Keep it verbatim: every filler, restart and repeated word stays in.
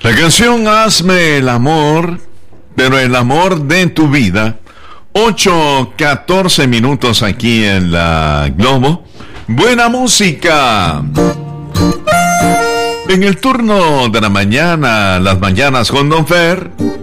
La canción Hazme el amor, pero el amor de tu vida. ocho catorce minutos aquí en la Globo. Buena música. En el turno de la mañana, las mañanas con Don Fer,